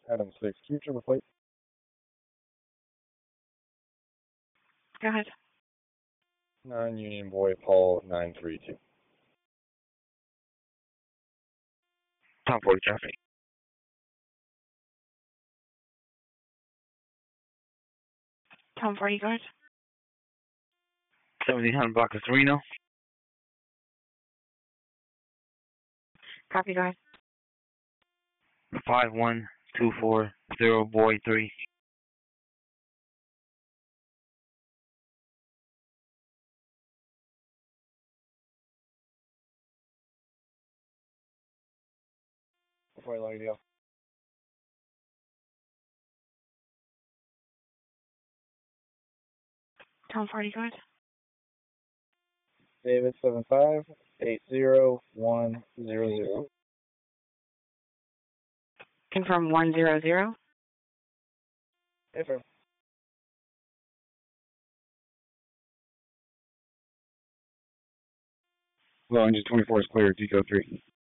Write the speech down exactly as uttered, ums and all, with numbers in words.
Adam six, Q triple plate. Go ahead. Non-union boy, Paul nine three two. Tom forty traffic. Tom forty, go ahead. seventeen hundred block of Sereno. Copy, go ahead. five one two four zero boy three. Before I log you off. Tom forty, go ahead. David seven five eight zero one zero zero. Confirm one zero zero. Affirm. Well, engine twenty-four is clear, Deco three.